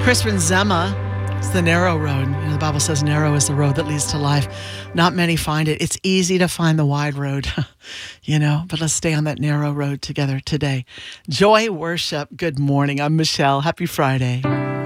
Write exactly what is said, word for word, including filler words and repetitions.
Chris Benzema, it's the narrow road. You know, the Bible says narrow is the road that leads to life. Not many find it. It's easy to find the wide road, you know, but let's stay on that narrow road together today. Joy Worship. Good morning. I'm Michelle. Happy Friday.